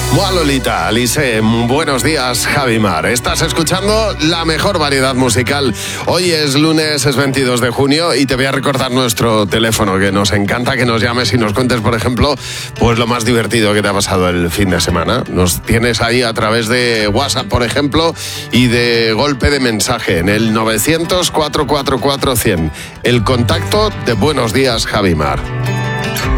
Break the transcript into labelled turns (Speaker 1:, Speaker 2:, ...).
Speaker 1: Mua Lolita, Alice, buenos días, Javimar. Estás escuchando la mejor variedad musical. Hoy es lunes, es 22 de junio y te voy a recordar nuestro teléfono, que nos encanta que nos llames y nos cuentes, por ejemplo, pues lo más divertido que te ha pasado el fin de semana. Nos tienes ahí a través de WhatsApp, por ejemplo, y de golpe de mensaje en el 900 444 100. El contacto de Buenos Días, Javimar.